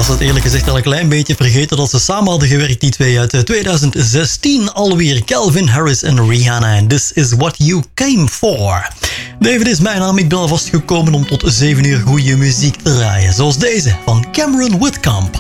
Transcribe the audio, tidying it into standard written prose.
was het eerlijk gezegd al een klein beetje vergeten dat ze samen hadden gewerkt, die twee uit 2016 alweer. Calvin Harris en Rihanna. En This Is What You Came For. David is mijn naam. Ik ben alvast gekomen om tot 7 uur goede muziek te draaien. Zoals deze van Cameron Whitcomb.